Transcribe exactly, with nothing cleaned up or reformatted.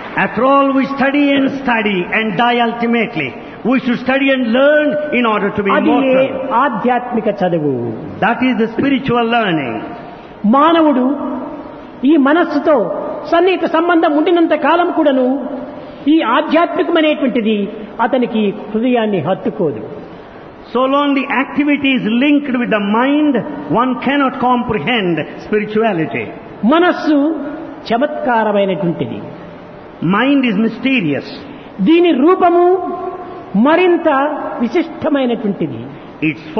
After all, we study and study and die ultimately. We should study and learn in order to be అది immortal. ఆధ్యాత్మిక చదువు. That is the spiritual learning. మానవుడు ఈ మనస్సుతో సన్నిహిత సంబంధం ఉండినంత కాలం కూడాను ఈ ఆధ్యాత్మికమైనటువంటిది అతనికి హృదయాన్ని హత్తుకోదు. So long the activity is linked with the mind, one cannot comprehend spirituality. మనస్సు చమత్కారమైనటువంటిది. Mind is mysterious. దీని రూపము మరింత విశిష్టమైనటువంటిది. Its